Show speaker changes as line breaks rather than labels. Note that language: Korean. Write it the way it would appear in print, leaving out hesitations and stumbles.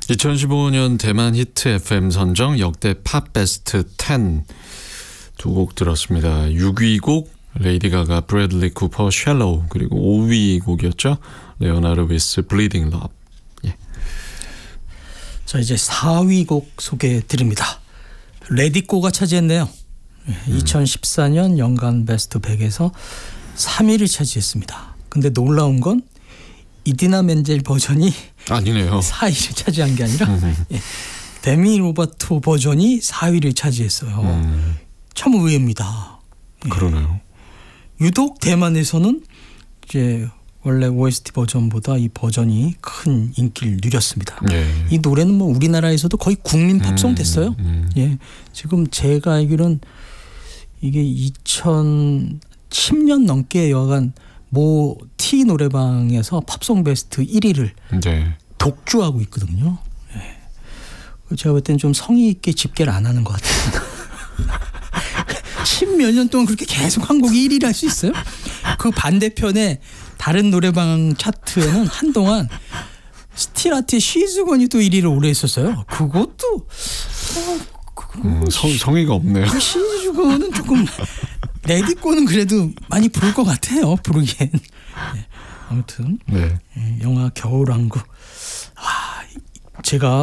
2015년 대만 히트 FM 선정 역대 팝 베스트 10 두 곡 들었습니다. 6위 곡 레이디 가가, 브래들리 쿠퍼, 샬로우, 그리고 5위 곡이었죠. 레오나르 위스, 블리딩 러브. 예.
자, 이제 4위 곡 소개해 드립니다. 레디꼬가 차지했네요. 2014년 연간 베스트 100에서 3위를 차지했습니다. 근데 놀라운 건 이디나 멘젤 버전이
아니네요.
4위를 차지한 게 아니라 예, 데미 로바토 버전이 4위를 차지했어요. 참 의외입니다. 예.
그러네요.
유독 대만에서는 이제 원래 OST 버전보다 이 버전이 큰 인기를 누렸습니다.
예.
이 노래는 뭐 우리나라에서도 거의 국민 팝송 됐어요. 예, 지금 제가 알기로는 이게 2010년 넘게 여간 모 T 노래방에서 팝송 베스트 1위를
네.
독주하고 있거든요. 예. 제가 볼 때는 좀 성의 있게 집계를 안 하는 것 같아요. 10몇 년 동안 그렇게 계속 한 곡이 1위를 할 수 있어요? 그 반대편에 다른 노래방 차트에는 한동안 스틸아트의 시즈건이 또 1위를 오래 했었어요. 그것도
성의가 없네요.
시즈건은 조금 레디꼬는 그래도 많이 부를 것 같아요. 부르기엔. 네. 아무튼
네.
영화 겨울왕국. 제가